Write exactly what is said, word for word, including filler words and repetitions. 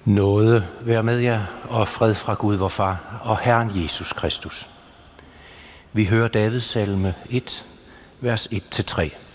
Nåde være med jer, og fred fra Gud vor Far og Herren Jesus Kristus. Vi hører Davids salme et, vers et til tre.